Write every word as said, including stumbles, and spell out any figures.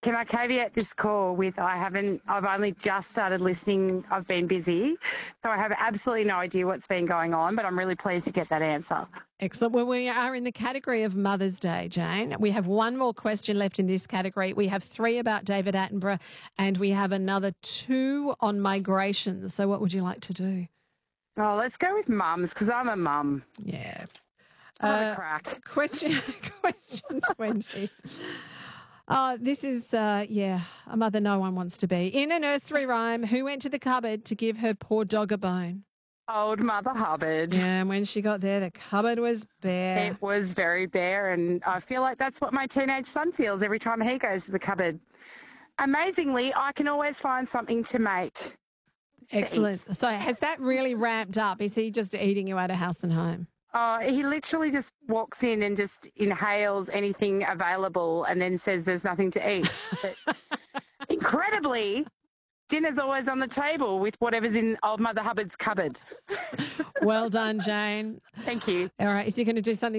can I caveat this call with I haven't, I've only just started listening. I've been busy, so I have absolutely no idea what's been going on, but I'm really pleased to get that answer. Excellent. Well, we are in the category of Mother's Day, Jane. We have one more question left in this category. We have three about David Attenborough and we have another two on migration. So what would you like to do? Oh, let's go with mums because I'm a mum. Yeah. Have Uh, a crack. Question, question twenty. Oh, this is, uh, yeah, a mother no one wants to be. In a nursery rhyme, who went to the cupboard to give her poor dog a bone? Old Mother Hubbard. Yeah, and when she got there, the cupboard was bare. It was very bare, and I feel like that's what my teenage son feels every time he goes to the cupboard. Amazingly, I can always find something to make. Excellent. So has that really ramped up? Is he just eating you out of house and home? Uh, he literally just walks in and just inhales anything available and then says there's nothing to eat. But incredibly, dinner's always on the table with whatever's in old Mother Hubbard's cupboard. Well done, Jane. Thank you. All right, is he going to do something